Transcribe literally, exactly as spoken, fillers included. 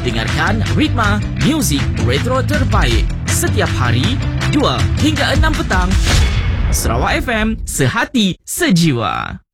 Dengarkan Ritma, muzik retro terbaik setiap hari dua hingga enam petang. Sarawak F M, sehati sejiwa.